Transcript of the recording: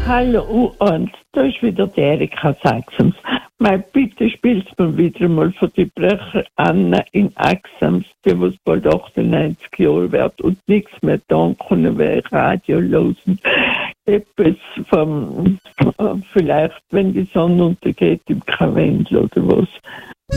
Hallo, und da ist wieder die Erika Sachsens. Mein, bitte spielt mir wieder mal von die Brecher Anna in Axams, die was bald 98 Jahre wird und nichts mehr tun können, weil Radio losen. Etwas vom, vielleicht, wenn die Sonne untergeht im Karwendel oder was.